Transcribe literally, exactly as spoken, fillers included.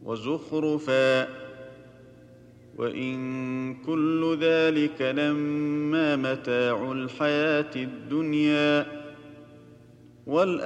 وزخرفا وإن كل ذلك لما متاع الحياة الدنيا